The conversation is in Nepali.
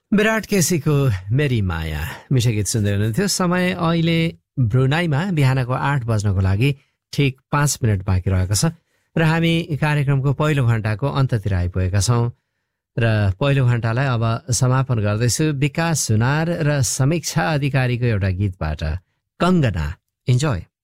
विराट केसीको मेरी माया मिठो गीत सुन्दै हुनुहुन्थ्यो। समय अहिले ब्रुनाईमा बिहानको 8 बज्नको लागि ठिक 5 मिनट बाँकी रहेको छ र हामी कार्यक्रमको पहिलो घण्टाको अन्ततिर आइपुगेका छौँ र पहिलो घण्टालाई अब समापन गर्दैछु विकास सुनार र समीक्षा अधिकारीको एउटा गीतबाट, कङ्गना। इन्जोय।